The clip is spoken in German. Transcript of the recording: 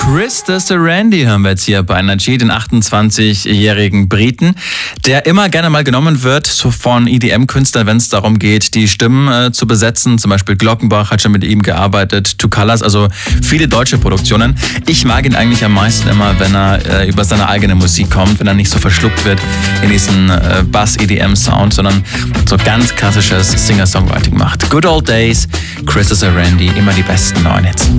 Chris Sarandon hören wir jetzt hier bei Energy, den 28-jährigen Briten, der immer gerne mal genommen wird so von EDM-Künstlern, wenn es darum geht, die Stimmen zu besetzen. Zum Beispiel Glockenbach hat schon mit ihm gearbeitet, Two Colors, also viele deutsche Produktionen. Ich mag ihn eigentlich am meisten immer, wenn er über seine eigene Musik kommt, wenn er nicht so verschluckt wird in diesen Bass-EDM-Sound, sondern so ganz klassisches Singer-Songwriting macht. Good Old Days, Chris Sarandon, immer die besten neuen Hits.